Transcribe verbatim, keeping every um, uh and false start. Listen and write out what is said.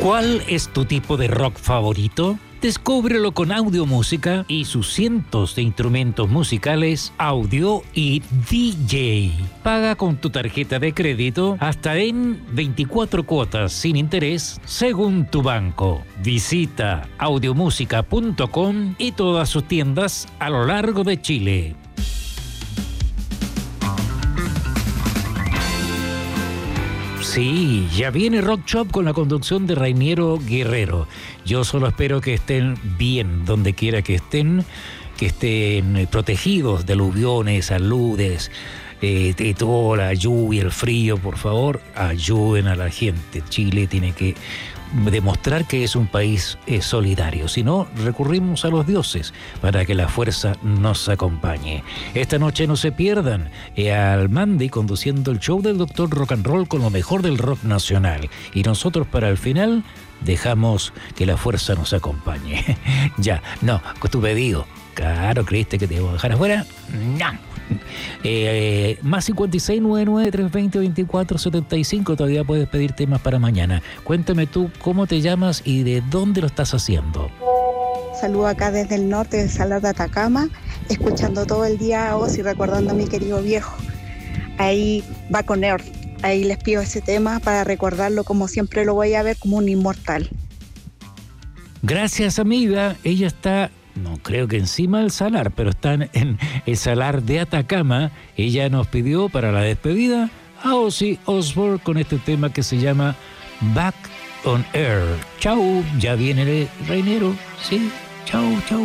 ¿Cuál es tu tipo de rock favorito? Descúbrelo con Audiomúsica y sus cientos de instrumentos musicales, audio y D J. Paga con tu tarjeta de crédito hasta en veinticuatro cuotas sin interés según tu banco. Visita audiomúsica punto com y todas sus tiendas a lo largo de Chile. Sí, ya viene Rock Shop con la conducción de Rainiero Guerrero. Yo solo espero que estén bien donde quiera que estén, que estén protegidos de aluviones, aludes, eh, de toda la lluvia, el frío. Por favor, ayuden a la gente. Chile tiene que demostrar que es un país eh, solidario. Si no, recurrimos a los dioses para que la fuerza nos acompañe. Esta noche no se pierdan eh, al Mandy conduciendo el show del Doctor Rock and Roll con lo mejor del rock nacional. Y nosotros para el final dejamos que la fuerza nos acompañe. Ya, no, tu pedido. Claro, ¿creíste que te iba a dejar afuera? No. Eh, más cincuenta y seis, noventa y nueve, trescientos veinte, veinticuatro, setenta y cinco. Todavía puedes pedir temas para mañana. Cuéntame tú cómo te llamas y de dónde lo estás haciendo. Saludo acá desde el norte del Salar de Atacama, escuchando todo el día a vos y recordando a mi querido viejo. Ahí va con Earth. Ahí les pido ese tema para recordarlo como siempre lo voy a ver, como un inmortal. Gracias, amiga. Ella está, no creo que encima del salar, pero están en el Salar de Atacama. Ella nos pidió para la despedida a Ozzy Osbourne con este tema que se llama Back on Air. Chau, ya viene el Rainiero. Sí, chau, chau.